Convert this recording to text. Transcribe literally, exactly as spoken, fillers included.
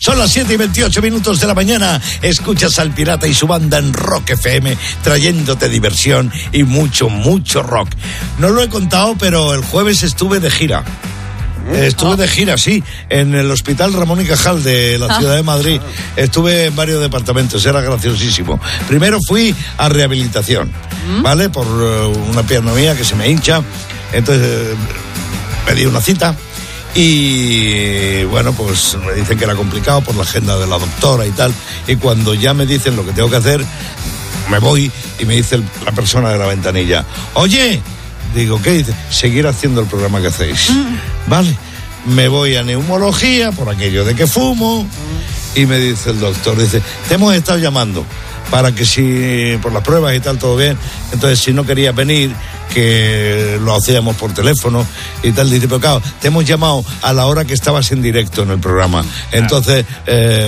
Son las siete y veintiocho minutos de la mañana. Escuchas al Pirata y su banda en Rock F M, trayéndote diversión y mucho, mucho rock. No lo he contado, pero el jueves estuve de gira. Estuve de gira, sí, en el Hospital Ramón y Cajal de la ciudad de Madrid. Estuve en varios departamentos, era graciosísimo. Primero fui a rehabilitación, ¿vale? Por uh, una pierna mía que se me hincha. Entonces eh, pedí una cita y, bueno, pues me dicen que era complicado por la agenda de la doctora y tal. Y cuando ya me dicen lo que tengo que hacer, me voy y me dice el, la persona de la ventanilla: oye, digo, ¿qué dice? Seguir haciendo el programa que hacéis. Mm. Vale, me voy a neumología por aquello de que fumo. Mm. Y me dice el doctor, dice, te hemos estado llamando para que si por las pruebas y tal todo bien, entonces si no querías venir, que lo hacíamos por teléfono y tal. Dice, pero claro, te hemos llamado a la hora que estabas en directo en el programa. Entonces... Eh,